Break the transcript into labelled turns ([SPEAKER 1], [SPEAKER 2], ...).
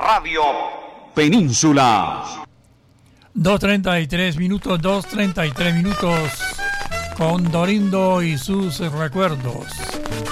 [SPEAKER 1] Radio Península.
[SPEAKER 2] 2:33 minutos, con Dorindo y sus recuerdos.